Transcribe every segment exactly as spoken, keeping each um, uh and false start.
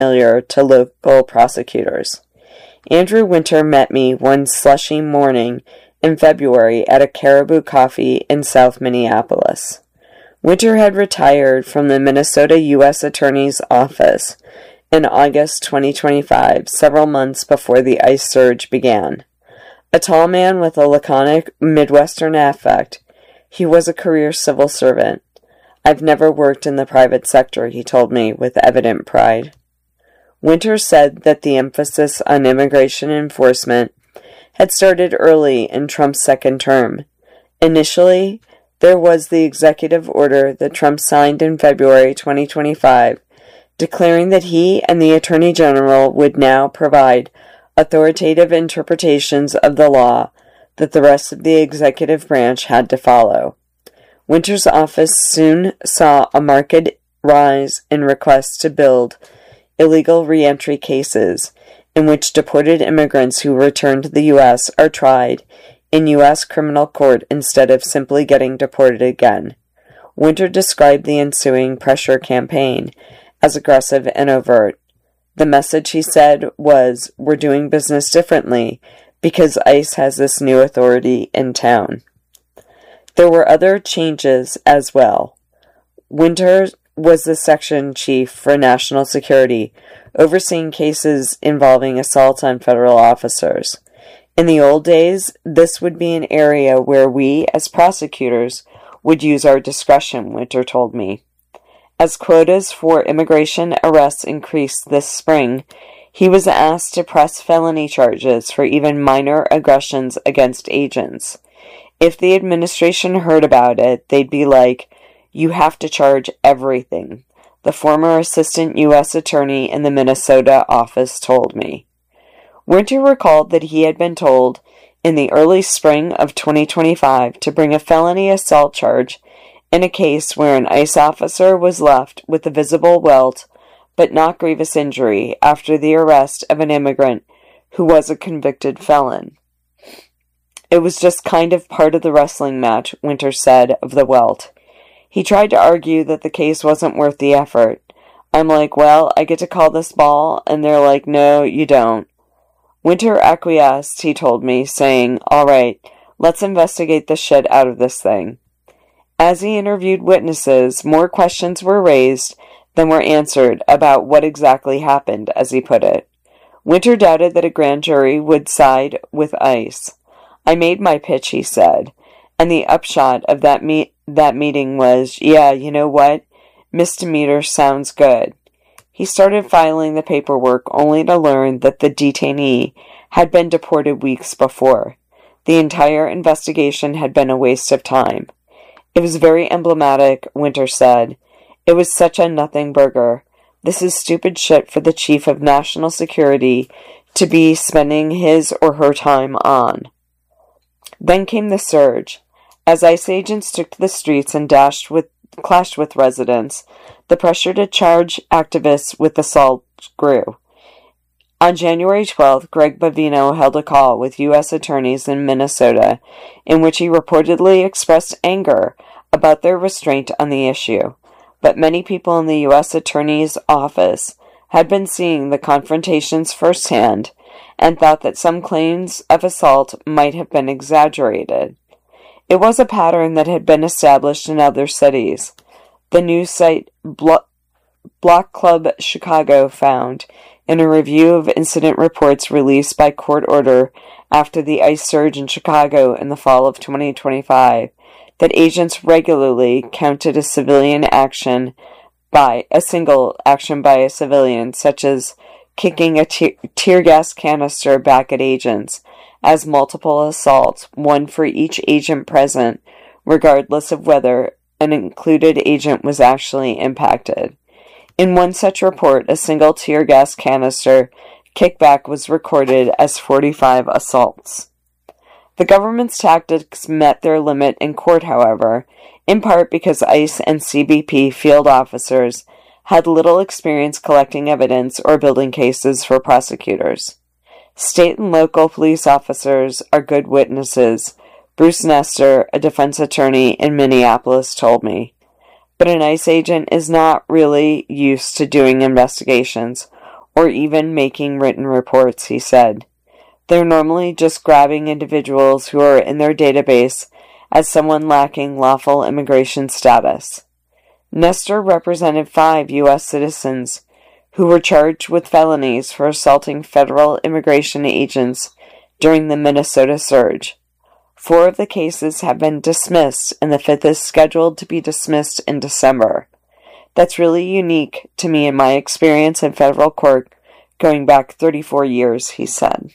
familiar to local prosecutors. Andrew Winter met me one slushy morning in February at a Caribou Coffee in South Minneapolis. Winter had retired from the Minnesota U S Attorney's Office in August twenty twenty-five, several months before the ICE surge began. A tall man with a laconic Midwestern affect, he was a career civil servant. "I've never worked in the private sector," he told me with evident pride. Winter said that the emphasis on immigration enforcement had started early in Trump's second term. Initially, there was the executive order that Trump signed in February twenty twenty-five, declaring that he and the Attorney General would now provide authoritative interpretations of the law that the rest of the executive branch had to follow. Winter's office soon saw a marked rise in requests to build illegal reentry cases in which deported immigrants who return to the U S are tried in U S criminal court instead of simply getting deported again. Winter described the ensuing pressure campaign as aggressive and overt. The message, he said, was, "We're doing business differently because ICE has this new authority in town." There were other changes as well. Winter was the section chief for national security, overseeing cases involving assault on federal officers. In the old days, this would be an area where we, as prosecutors, would use our discretion, Winter told me. As quotas for immigration arrests increased this spring, he was asked to press felony charges for even minor aggressions against agents. If the administration heard about it, they'd be like, "You have to charge everything," the former assistant U S attorney in the Minnesota office told me. Winter recalled that he had been told in the early spring of twenty twenty-five to bring a felony assault charge in a case where an ICE officer was left with a visible welt but not grievous injury after the arrest of an immigrant who was a convicted felon. "It was just kind of part of the wrestling match," Winter said of the welt. He tried to argue that the case wasn't worth the effort. I'm like, "Well, I get to call this ball," and they're like, "No, you don't." Winter acquiesced, he told me, saying, "All right, let's investigate the shit out of this thing." As he interviewed witnesses, more questions were raised than were answered about what exactly happened, as he put it. Winter doubted that a grand jury would side with ICE. "I made my pitch," he said, and the upshot of that meet that meeting was, "Yeah, you know what? Misdemeanor sounds good." He started filing the paperwork only to learn that the detainee had been deported weeks before. The entire investigation had been a waste of time. It was very emblematic, Winter said. It was such a nothing burger. This is stupid shit for the chief of national security to be spending his or her time on. Then came the surge. As ICE agents took to the streets and dashed with, clashed with residents, the pressure to charge activists with assault grew. On January twelfth, Greg Bavino held a call with U S attorneys in Minnesota in which he reportedly expressed anger about their restraint on the issue. But many people in the U S Attorney's Office had been seeing the confrontations firsthand and thought that some claims of assault might have been exaggerated. It was a pattern that had been established in other cities. The news site Blo- Block Club Chicago found, in a review of incident reports released by court order after the ICE surge in Chicago in the fall of twenty twenty-five, that agents regularly counted a civilian action by a single action by a civilian, such as kicking a te- tear gas canister back at agents, as multiple assaults, one for each agent present, regardless of whether an included agent was actually impacted. In one such report, a single tear gas canister kickback was recorded as forty-five assaults. The government's tactics met their limit in court, however, in part because ICE and C B P field officers had little experience collecting evidence or building cases for prosecutors. State and local police officers are good witnesses, Bruce Nestor, a defense attorney in Minneapolis, told me. But an ICE agent is not really used to doing investigations or even making written reports, he said. They're normally just grabbing individuals who are in their database as someone lacking lawful immigration status. Nestor represented five U S citizens who were charged with felonies for assaulting federal immigration agents during the Minnesota surge. Four of the cases have been dismissed, and the fifth is scheduled to be dismissed in December. That's really unique to me in my experience in federal court going back thirty-four years, he said.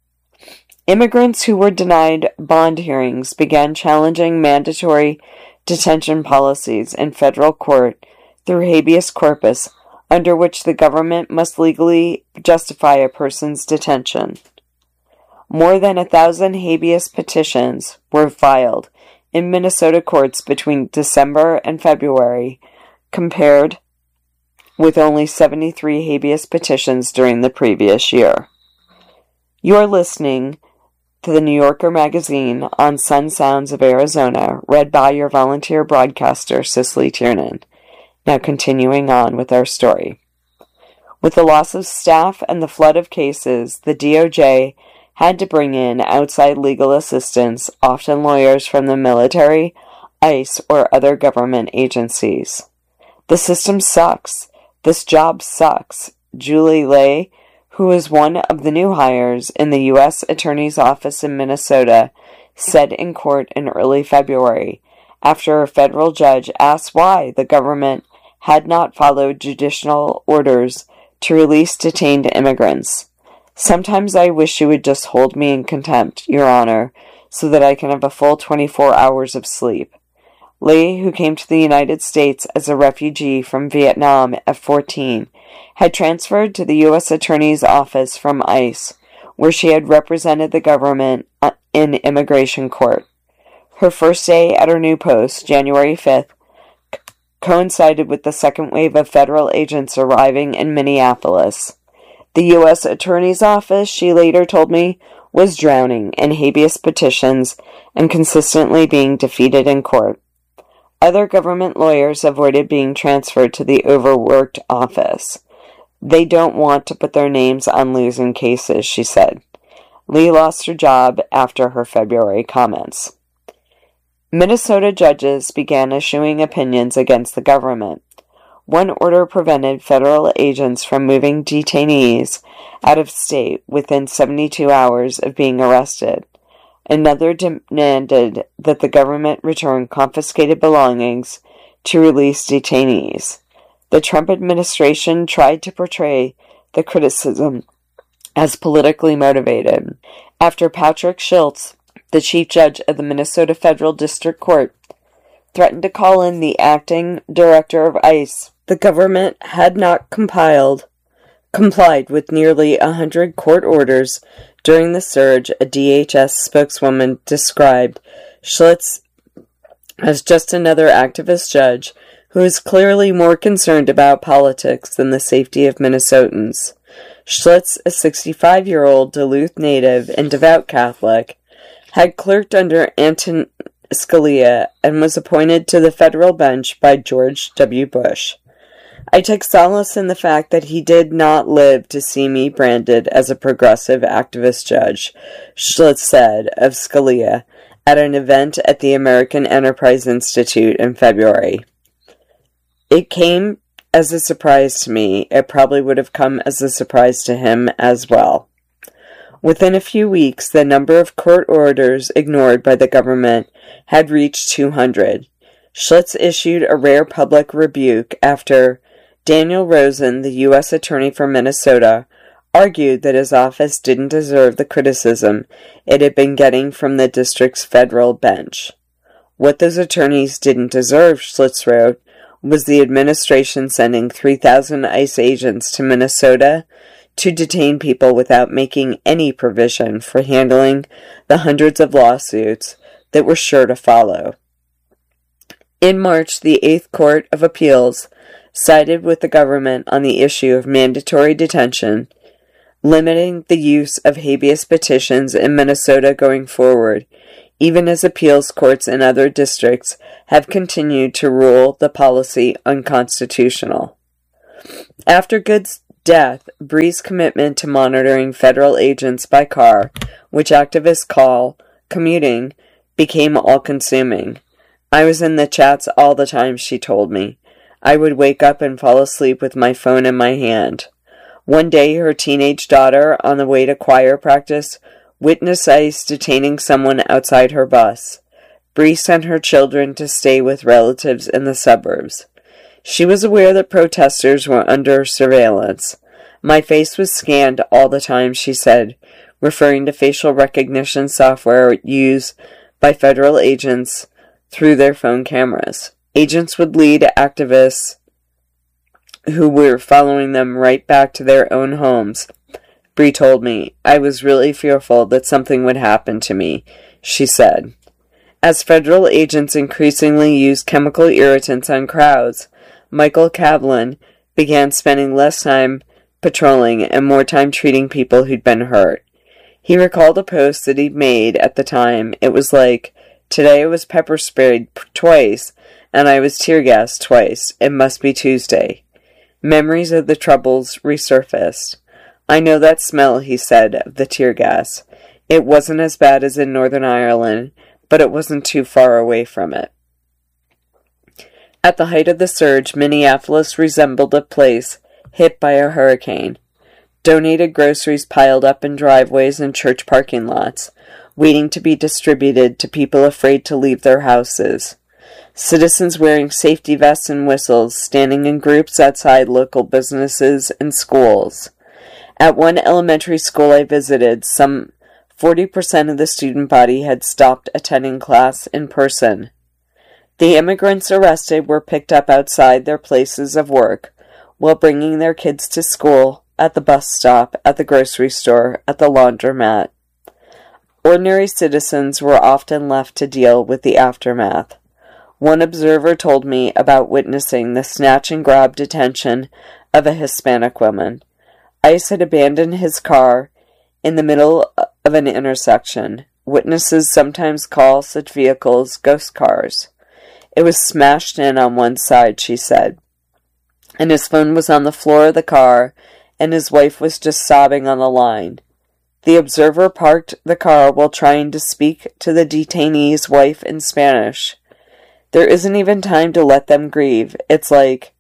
Immigrants who were denied bond hearings began challenging mandatory detention policies in federal court through habeas corpus, under which the government must legally justify a person's detention. More than a thousand habeas petitions were filed in Minnesota courts between December and February, compared with only seventy-three habeas petitions during the previous year. You are listening to the New Yorker magazine on Sun Sounds of Arizona, read by your volunteer broadcaster, Cicely Tiernan. Now continuing on with our story. With the loss of staff and the flood of cases, the D O J had to bring in outside legal assistance, often lawyers from the military, ICE, or other government agencies. The system sucks. This job sucks. Julie Lay, who is one of the new hires in the U S Attorney's Office in Minnesota, said in court in early February, after a federal judge asked why the government had not followed judicial orders to release detained immigrants. Sometimes I wish you would just hold me in contempt, Your Honor, so that I can have a full twenty-four hours of sleep. Lay, who came to the United States as a refugee from Vietnam at fourteen, had transferred to the U S Attorney's Office from ICE, where she had represented the government in immigration court. Her first day at her new post, January fifth, coincided with the second wave of federal agents arriving in Minneapolis. The U S Attorney's Office, she later told me, was drowning in habeas petitions and consistently being defeated in court. Other government lawyers avoided being transferred to the overworked office. They don't want to put their names on losing cases, she said. Lee lost her job after her February comments. Minnesota judges began issuing opinions against the government. One order prevented federal agents from moving detainees out of state within seventy-two hours of being arrested. Another demanded that the government return confiscated belongings to release detainees. The Trump administration tried to portray the criticism as politically motivated. After Patrick Schultz, the chief judge of the Minnesota Federal District Court, threatened to call in the acting director of ICE, the government had not compiled, complied with nearly a hundred court orders during the surge. A D H S spokeswoman described Schultz as just another activist judge who is clearly more concerned about politics than the safety of Minnesotans. Schultz, a sixty-five-year-old Duluth native and devout Catholic, had clerked under Anton Scalia and was appointed to the federal bench by George W. Bush. I take solace in the fact that he did not live to see me branded as a progressive activist judge, Schultz said of Scalia at an event at the American Enterprise Institute in February. It came as a surprise to me. It probably would have come as a surprise to him as well. Within a few weeks, the number of court orders ignored by the government had reached two hundred. Schultz issued a rare public rebuke after Daniel Rosen, the U S Attorney for Minnesota, argued that his office didn't deserve the criticism it had been getting from the district's federal bench. What those attorneys didn't deserve, Schultz wrote, was the administration sending three thousand ICE agents to Minnesota to detain people without making any provision for handling the hundreds of lawsuits that were sure to follow. In March, the Eighth Court of Appeals sided with the government on the issue of mandatory detention, limiting the use of habeas petitions in Minnesota going forward, even as appeals courts in other districts have continued to rule the policy unconstitutional. After good death, Bree's commitment to monitoring federal agents by car, which activists call commuting, became all-consuming. I was in the chats all the time, she told me. I would wake up and fall asleep with my phone in my hand. One day, her teenage daughter, on the way to choir practice, witnessed ICE detaining someone outside her bus. Bree sent her children to stay with relatives in the suburbs. She was aware that protesters were under surveillance. My face was scanned all the time, she said, referring to facial recognition software used by federal agents through their phone cameras. Agents would lead activists who were following them right back to their own homes. Bree told me, I was really fearful that something would happen to me, she said. As federal agents increasingly used chemical irritants on crowds, Michael Kavlin began spending less time patrolling and more time treating people who'd been hurt. He recalled a post that he'd made at the time. It was like, today I was pepper sprayed twice, and I was tear gassed twice. It must be Tuesday. Memories of the troubles resurfaced. I know that smell, he said, of the tear gas. It wasn't as bad as in Northern Ireland, but it wasn't too far away from it. At the height of the surge, Minneapolis resembled a place hit by a hurricane. Donated groceries piled up in driveways and church parking lots, waiting to be distributed to people afraid to leave their houses. Citizens wearing safety vests and whistles, standing in groups outside local businesses and schools. At one elementary school I visited, some forty percent of the student body had stopped attending class in person. The immigrants arrested were picked up outside their places of work, while bringing their kids to school, at the bus stop, at the grocery store, at the laundromat. Ordinary citizens were often left to deal with the aftermath. One observer told me about witnessing the snatch-and-grab detention of a Hispanic woman. ICE had abandoned his car in the middle of an intersection. Witnesses sometimes call such vehicles ghost cars. It was smashed in on one side, she said, and his phone was on the floor of the car, and his wife was just sobbing on the line. The observer parked the car while trying to speak to the detainee's wife in Spanish. There isn't even time to let them grieve. It's like,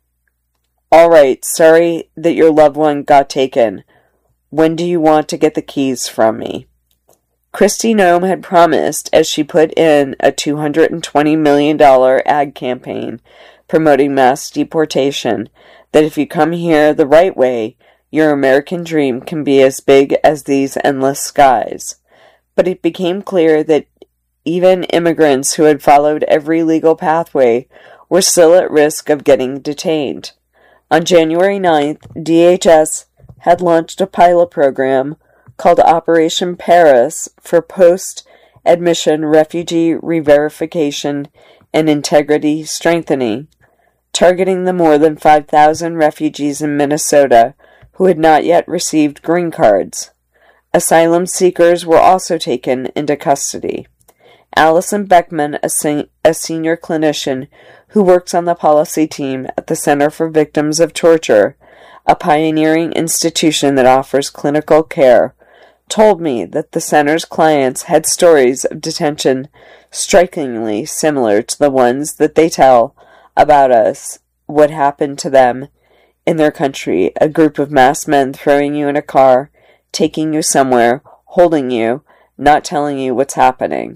all right, sorry that your loved one got taken. When do you want to get the keys from me? Kristi Noem had promised, as she put in a two hundred twenty million dollars ad campaign promoting mass deportation, that if you come here the right way, your American dream can be as big as these endless skies. But it became clear that even immigrants who had followed every legal pathway were still at risk of getting detained. On January ninth, D H S had launched a pilot program called Operation Paris for post-admission refugee re-verification and integrity strengthening, targeting the more than five thousand refugees in Minnesota who had not yet received green cards. Asylum seekers were also taken into custody. Allison Beckman, a, sen- a senior clinician who works on the policy team at the Center for Victims of Torture, a pioneering institution that offers clinical care, told me that the center's clients had stories of detention strikingly similar to the ones that they tell about us, what happened to them in their country, a group of masked men throwing you in a car, taking you somewhere, holding you, not telling you what's happening.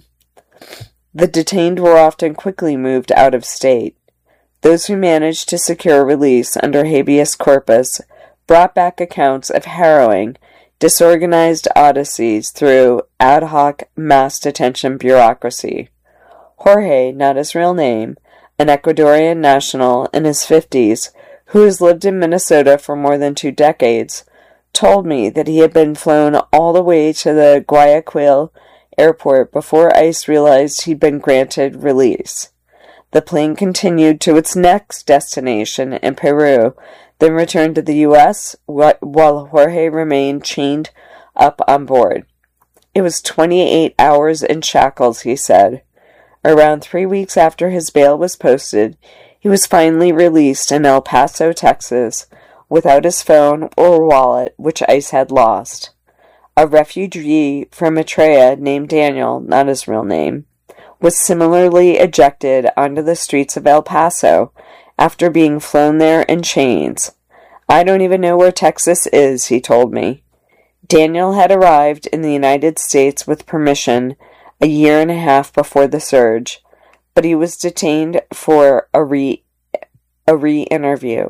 The detained were often quickly moved out of state. Those who managed to secure release under habeas corpus brought back accounts of harrowing, disorganized odysseys through ad hoc mass detention bureaucracy. Jorge, not his real name, an Ecuadorian national in his fifties who has lived in Minnesota for more than two decades, told me that he had been flown all the way to the Guayaquil airport before ICE realized he'd been granted release. The plane continued to its next destination in Peru, then returned to the U S while Jorge remained chained up on board. It was twenty-eight hours in shackles, he said. Around three weeks after his bail was posted, he was finally released in El Paso, Texas, without his phone or wallet, which ICE had lost. A refugee from Eritrea named Daniel, not his real name, was similarly ejected onto the streets of El Paso after being flown there in chains. I don't even know where Texas is, he told me. Daniel had arrived in the United States with permission a year and a half before the surge, but he was detained for a re a re-interview.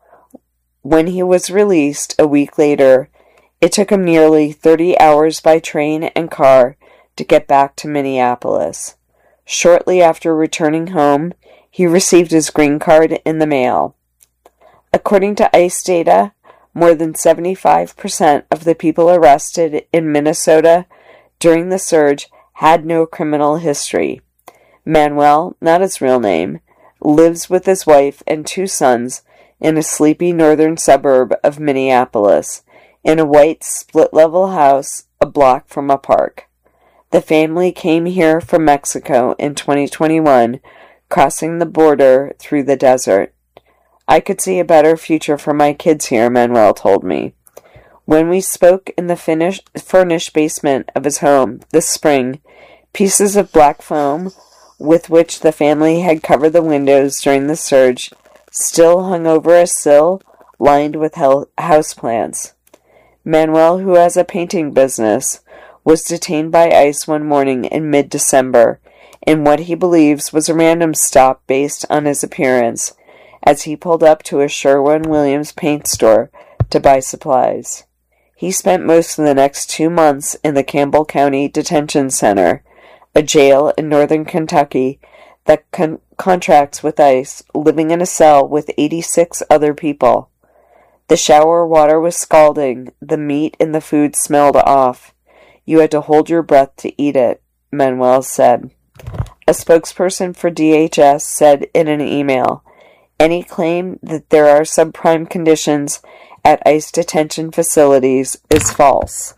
When he was released a week later, it took him nearly thirty hours by train and car to get back to Minneapolis. Shortly after returning home, he received his green card in the mail. According to ICE data, more than seventy-five percent of the people arrested in Minnesota during the surge had no criminal history. Manuel, not his real name, lives with his wife and two sons in a sleepy northern suburb of Minneapolis, in a white split-level house a block from a park. The family came here from Mexico in twenty twenty-one, crossing the border through the desert. I could see a better future for my kids here, Manuel told me. When we spoke in the finish, furnished basement of his home this spring, pieces of black foam with which the family had covered the windows during the surge still hung over a sill lined with houseplants. Manuel, who has a painting business, was detained by ICE one morning in mid-December in what he believes was a random stop based on his appearance, as he pulled up to a Sherwin-Williams paint store to buy supplies. He spent most of the next two months in the Campbell County Detention Center, a jail in northern Kentucky that con- contracts with ICE, living in a cell with eighty-six other people. The shower water was scalding, the meat in the food smelled off. You had to hold your breath to eat it, Manuel said. A spokesperson for D H S said in an email, any claim that there are subprime conditions at ICE detention facilities is false.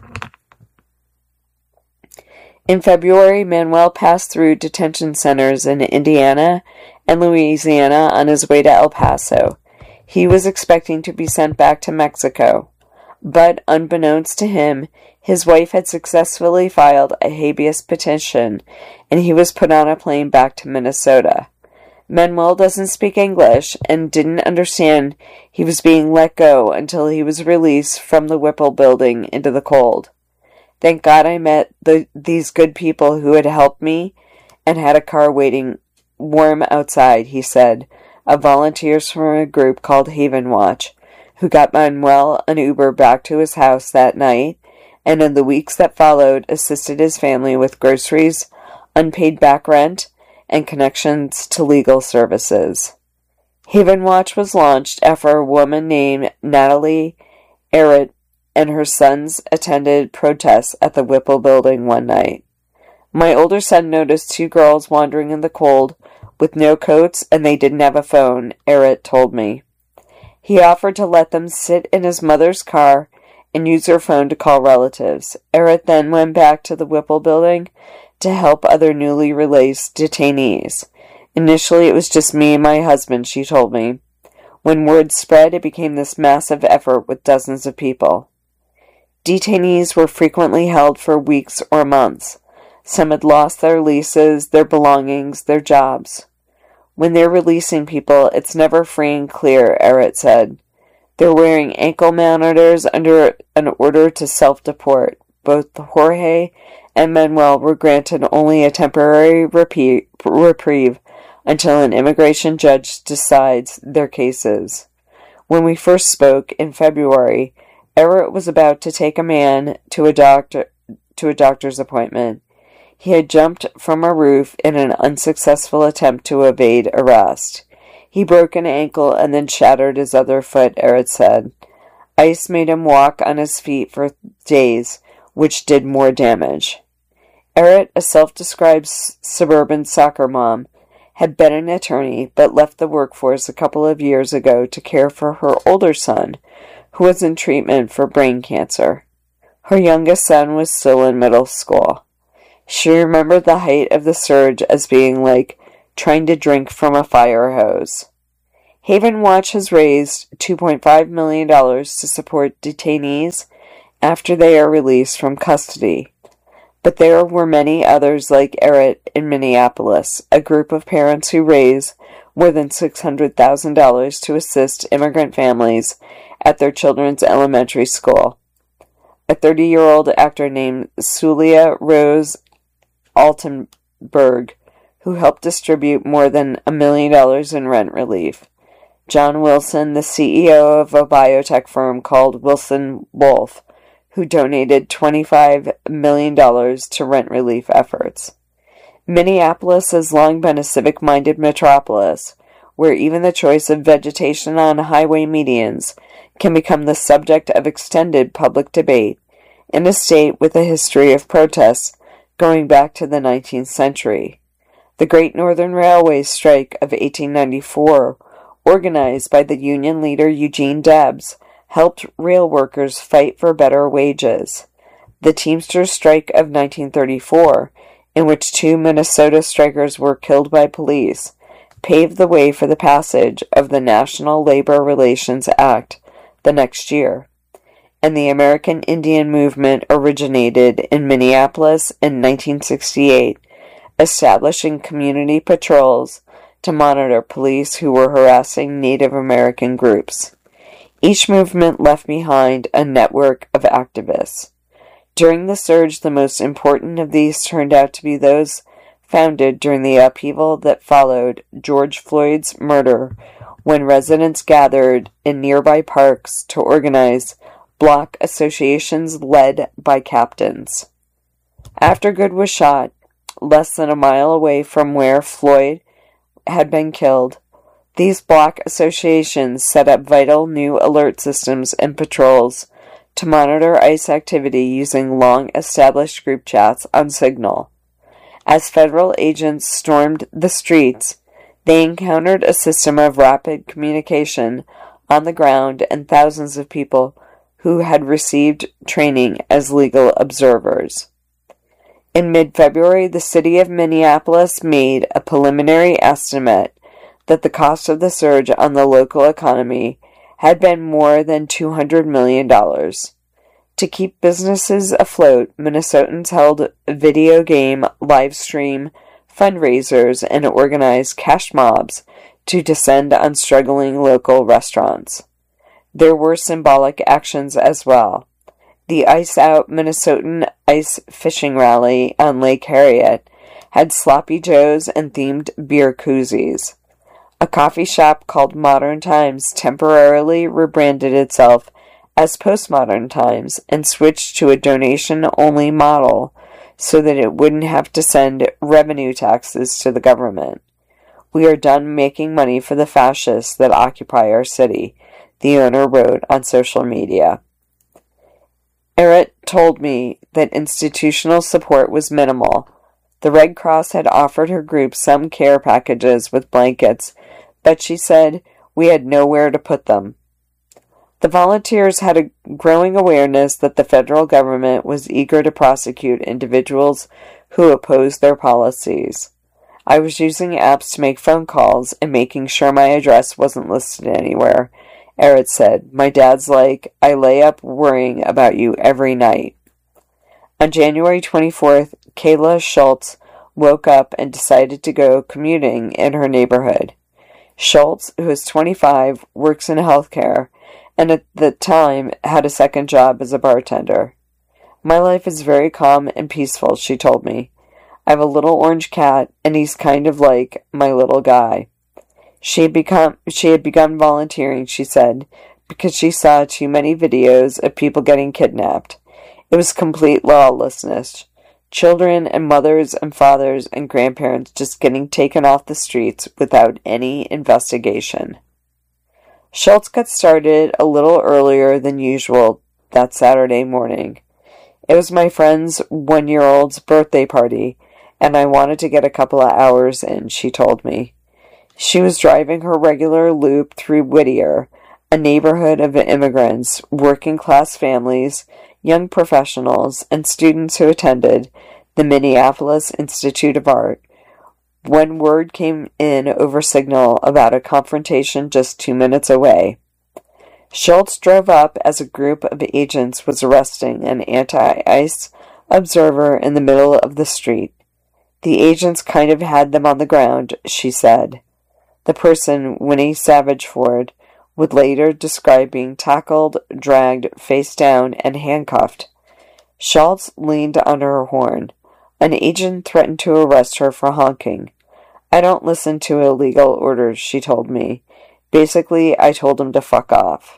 In February, Manuel passed through detention centers in Indiana and Louisiana on his way to El Paso. He was expecting to be sent back to Mexico, but unbeknownst to him, his wife had successfully filed a habeas petition, and he was put on a plane back to Minnesota. Manuel doesn't speak English and didn't understand he was being let go until he was released from the Whipple building into the cold. Thank God I met the, these good people who had helped me and had a car waiting warm outside, he said, of volunteers from a group called Haven Watch, who got Manuel an Uber back to his house that night, and in the weeks that followed assisted his family with groceries, unpaid back rent, and connections to legal services. Haven Watch was launched after a woman named Natalie Arrett and her sons attended protests at the Whipple building one night. My older son noticed two girls wandering in the cold with no coats and they didn't have a phone, Arrett told me. He offered to let them sit in his mother's car and use her phone to call relatives. Arrett then went back to the Whipple building to help other newly released detainees. Initially, it was just me and my husband, she told me. When word spread, it became this massive effort with dozens of people. Detainees were frequently held for weeks or months. Some had lost their leases, their belongings, their jobs. When they're releasing people, it's never free and clear, Arrett said. They're wearing ankle monitors under an order to self-deport. Both Jorge and Manuel were granted only a temporary reprieve until an immigration judge decides their cases. When we first spoke in February, Arrett was about to take a man to a doctor to a doctor's appointment. He had jumped from a roof in an unsuccessful attempt to evade arrest. He broke an ankle and then shattered his other foot, Arrett said. Ice made him walk on his feet for days, which did more damage. Arrett, a self-described suburban soccer mom, had been an attorney but left the workforce a couple of years ago to care for her older son, who was in treatment for brain cancer. Her youngest son was still in middle school. She remembered the height of the surge as being like trying to drink from a fire hose. Haven Watch has raised two point five million dollars to support detainees after they are released from custody. But there were many others like Erit in Minneapolis, a group of parents who raise more than six hundred thousand dollars to assist immigrant families at their children's elementary school. A thirty-year-old actor named Sulia Rose Altenberg, who helped distribute more than a million dollars in rent relief. John Wilson, the C E O of a biotech firm called Wilson Wolf, who donated twenty-five million dollars to rent relief efforts. Minneapolis has long been a civic-minded metropolis, where even the choice of vegetation on highway medians can become the subject of extended public debate, in a state with a history of protests going back to the nineteenth century. The Great Northern Railway strike of eighteen ninety-four, organized by the union leader Eugene Debs, helped rail workers fight for better wages. The Teamsters strike of nineteen thirty-four, in which two Minnesota strikers were killed by police, paved the way for the passage of the National Labor Relations Act the next year. And the American Indian movement originated in Minneapolis in nineteen sixty-eight, establishing community patrols to monitor police who were harassing Native American groups. Each movement left behind a network of activists. During the surge, the most important of these turned out to be those founded during the upheaval that followed George Floyd's murder, when residents gathered in nearby parks to organize block associations led by captains. After Good was shot, less than a mile away from where Floyd had been killed, these block associations set up vital new alert systems and patrols to monitor ICE activity using long-established group chats on Signal. As federal agents stormed the streets, they encountered a system of rapid communication on the ground and thousands of people who had received training as legal observers. In mid-February, the city of Minneapolis made a preliminary estimate that the cost of the surge on the local economy had been more than two hundred million dollars. To keep businesses afloat, Minnesotans held video game live stream fundraisers and organized cash mobs to descend on struggling local restaurants. There were symbolic actions as well. The Ice Out Minnesotan Ice Fishing Rally on Lake Harriet had sloppy joes and themed beer koozies. A coffee shop called Modern Times temporarily rebranded itself as Postmodern Times and switched to a donation-only model so that it wouldn't have to send revenue taxes to the government. "We are done making money for the fascists that occupy our city," the owner wrote on social media. Erit told me that institutional support was minimal. The Red Cross had offered her group some care packages with blankets, but she said we had nowhere to put them. The volunteers had a growing awareness that the federal government was eager to prosecute individuals who opposed their policies. I was using apps to make phone calls and making sure my address wasn't listed anywhere. Erit said, "My dad's like, I lay up worrying about you every night." On January twenty-fourth, Kayla Schultz woke up and decided to go commuting in her neighborhood. Schultz, who is twenty-five, works in healthcare, and at the time had a second job as a bartender. "My life is very calm and peaceful," she told me. "I have a little orange cat, and he's kind of like my little guy." She had become she had begun volunteering, she said, because she saw too many videos of people getting kidnapped. It was complete lawlessness. Children and mothers and fathers and grandparents just getting taken off the streets without any investigation. Schultz got started a little earlier than usual that Saturday morning. It was my friend's one-year-old's birthday party, and I wanted to get a couple of hours in, she told me. She was driving her regular loop through Whittier, a neighborhood of immigrants, working-class families, young professionals, and students who attended the Minneapolis Institute of Art, when word came in over signal about a confrontation just two minutes away. Schultz drove up as a group of agents was arresting an anti-ICE observer in the middle of the street. The agents kind of had them on the ground, she said. The person, Winnie Savageford, would later describe being tackled, dragged, face down, and handcuffed. Schultz leaned on her horn. An agent threatened to arrest her for honking. I don't listen to illegal orders, she told me. Basically, I told him to fuck off.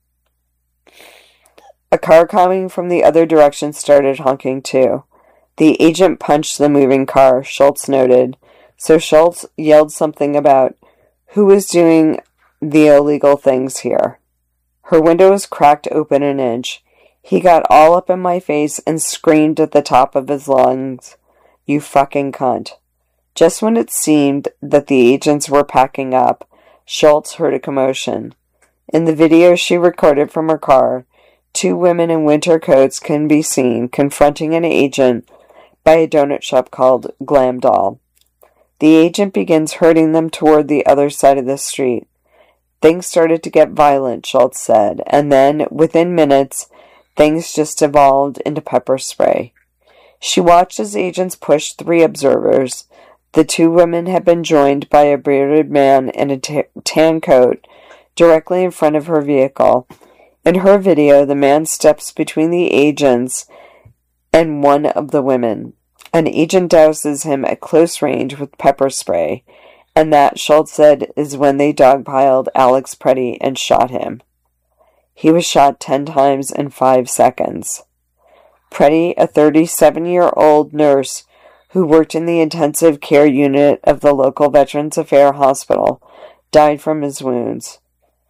A car coming from the other direction started honking too. The agent punched the moving car, Schultz noted, so Schultz yelled something about who was doing the illegal things here. Her window was cracked open an inch. He got all up in my face and screamed at the top of his lungs, "You fucking cunt." Just when it seemed that the agents were packing up, Schultz heard a commotion. In the video she recorded from her car, two women in winter coats can be seen confronting an agent by a donut shop called Glam Doll. The agent begins herding them toward the other side of the street. Things started to get violent, Schultz said, and then, within minutes, things just evolved into pepper spray. She watched as agents pushed three observers. The two women had been joined by a bearded man in a t- tan coat directly in front of her vehicle. In her video, the man steps between the agents and one of the women. An agent douses him at close range with pepper spray, and that, Schultz said, is when they dogpiled Alex Preddy and shot him. He was shot ten times in five seconds. Preddy, a thirty-seven-year-old nurse who worked in the intensive care unit of the local Veterans Affairs Hospital, died from his wounds.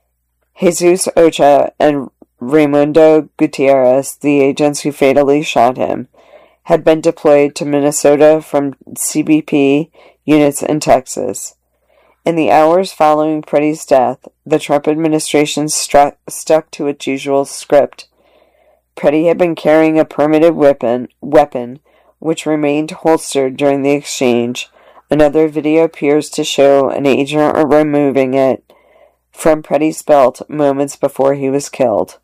Jesus Ochoa and Raimundo Gutierrez, the agents who fatally shot him, had been deployed to Minnesota from C B P units in Texas. In the hours following Preddy's death, the Trump administration struck, stuck to its usual script. Preddy had been carrying a permitted weapon, weapon, which remained holstered during the exchange. Another video appears to show an agent removing it from Preddy's belt moments before he was killed.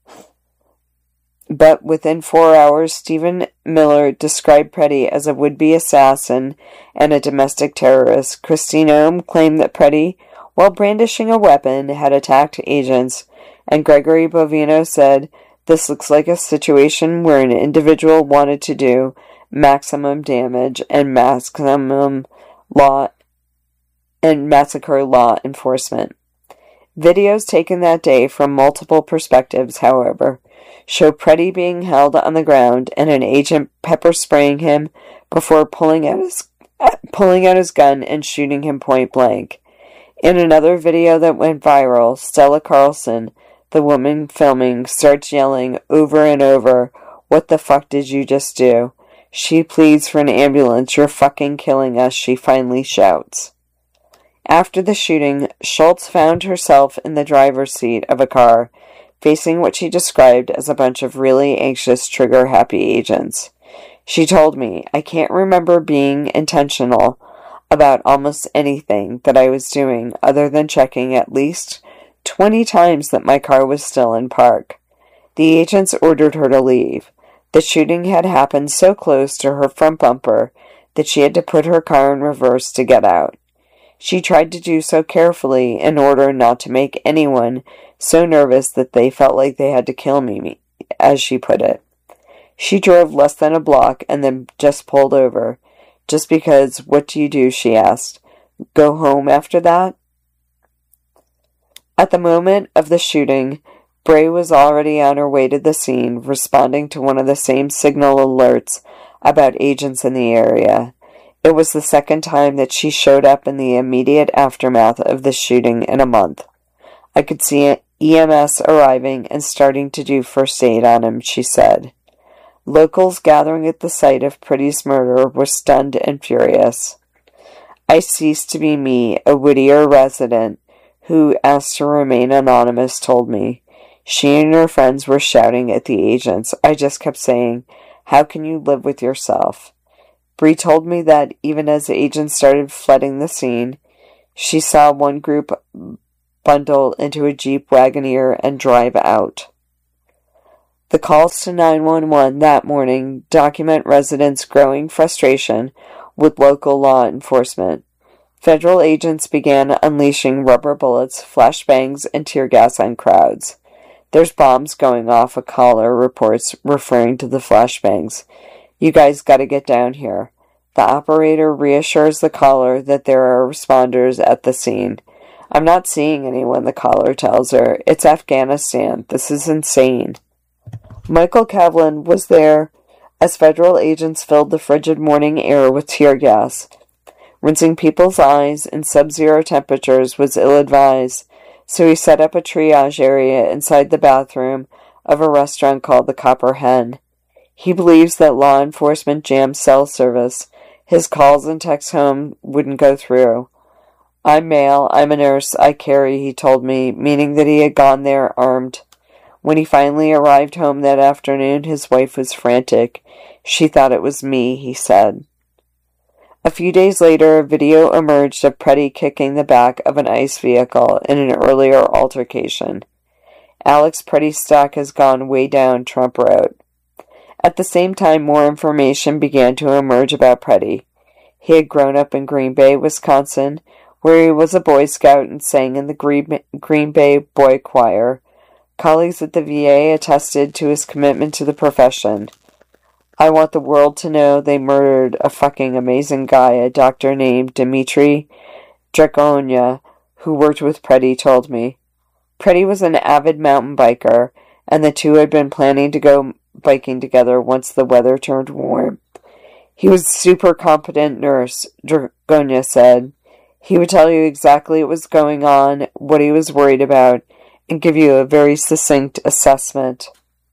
But within four hours, Stephen Miller described Preddy as a would-be assassin and a domestic terrorist. Christine Ohm claimed that Preddy, while brandishing a weapon, had attacked agents, and Gregory Bovino said, "This looks like a situation where an individual wanted to do maximum damage and maximum law and massacre law enforcement." Videos taken that day from multiple perspectives, however, show Preddy being held on the ground and an agent pepper spraying him before pulling out his pulling out his gun and shooting him point blank. In another video that went viral, Stella Carlson, the woman filming, starts yelling over and over, "What the fuck did you just do?" She pleads for an ambulance. "You're fucking killing us," she finally shouts. After the shooting, Schultz found herself in the driver's seat of a car, facing what she described as a bunch of really anxious, trigger-happy agents. She told me, "I can't remember being intentional about almost anything that I was doing other than checking at least twenty times that my car was still in park." The agents ordered her to leave. The shooting had happened so close to her front bumper that she had to put her car in reverse to get out. She tried to do so carefully in order not to make anyone so nervous that they felt like they had to kill me, as she put it. She drove less than a block and then just pulled over. Just because, "What do you do?" she asked. "Go home after that?" At the moment of the shooting, Bray was already on her way to the scene, responding to one of the same signal alerts about agents in the area. It was the second time that she showed up in the immediate aftermath of the shooting in a month. "I could see E M S arriving and starting to do first aid on him," she said. Locals gathering at the site of Preddy's murder were stunned and furious. "I ceased to be me," a Whittier resident who asked to remain anonymous told me. She and her friends were shouting at the agents. "I just kept saying, 'How can you live with yourself?'" Bree told me that even as the agents started flooding the scene, she saw one group bundle into a Jeep Wagoneer and drive out. The calls to nine one one that morning document residents' growing frustration with local law enforcement. Federal agents began unleashing rubber bullets, flashbangs, and tear gas on crowds. "There's bombs going off," a caller reports, referring to the flashbangs. "You guys gotta get down here." The operator reassures the caller that there are responders at the scene. "I'm not seeing anyone," the caller tells her. "It's Afghanistan. This is insane." Michael Kavlin was there as federal agents filled the frigid morning air with tear gas. Rinsing people's eyes in sub-zero temperatures was ill-advised, so he set up a triage area inside the bathroom of a restaurant called the Copper Hen. He believes that law enforcement jammed cell service. His calls and texts home wouldn't go through. "I'm male, I'm a nurse, I carry," he told me, meaning that he had gone there armed. When he finally arrived home that afternoon, his wife was frantic. "She thought it was me," he said. A few days later, a video emerged of Preddy kicking the back of an ICE vehicle in an earlier altercation. "Alex Preddy's stock has gone way down," Trump wrote. At the same time, more information began to emerge about Preddy. He had grown up in Green Bay, Wisconsin, where he was a Boy Scout and sang in the Green Bay Boy Choir. Colleagues at the V A attested to his commitment to the profession. "I want the world to know they murdered a fucking amazing guy," a doctor named Dmitry Dragonya, who worked with Preddy, told me. Preddy was an avid mountain biker, and the two had been planning to go biking together once the weather turned warm. "He was a super competent nurse," Dragonya said. "He would tell you exactly what was going on, what he was worried about, and give you a very succinct assessment,"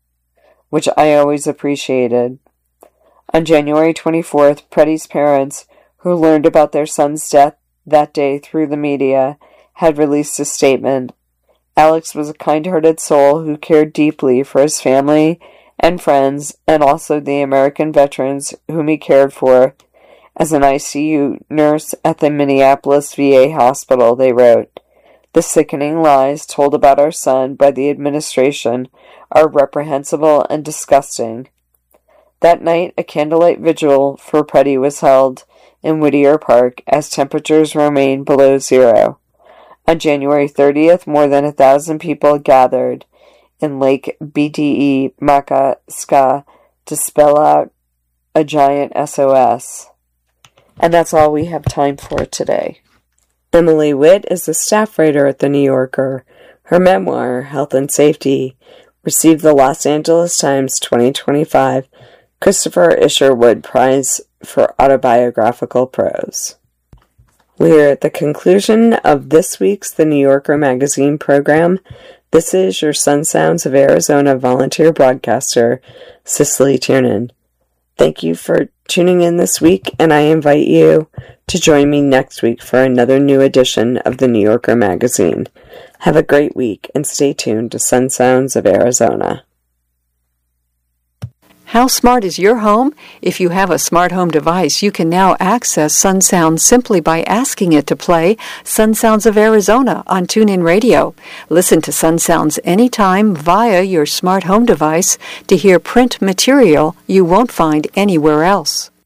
which I always appreciated. On January twenty-fourth, Preddy's parents, who learned about their son's death that day through the media, had released a statement. Alex was a kind-hearted soul who cared deeply for his family and friends, and also the American veterans whom he cared for. As an I C U nurse at the Minneapolis V A hospital, they wrote, "The sickening lies told about our son by the administration are reprehensible and disgusting." That night, a candlelight vigil for Preddy was held in Whittier Park as temperatures remained below zero. On January thirtieth, more than a thousand people gathered in Lake B D E Makaska to spell out a giant S O S. And that's all we have time for today. Emily Witt is a staff writer at The New Yorker. Her memoir, Health and Safety, received the Los Angeles Times twenty twenty-five Christopher Isherwood Prize for Autobiographical Prose. We're at the conclusion of this week's The New Yorker Magazine program. This is your Sun Sounds of Arizona volunteer broadcaster, Cicely Tiernan. Thank you for tuning in this week, and I invite you to join me next week for another new edition of The New Yorker Magazine. Have a great week, and stay tuned to Sun Sounds of Arizona. How smart is your home? If you have a smart home device, you can now access Sun Sounds simply by asking it to play Sun Sounds of Arizona on TuneIn Radio. Listen to Sun Sounds anytime via your smart home device to hear print material you won't find anywhere else.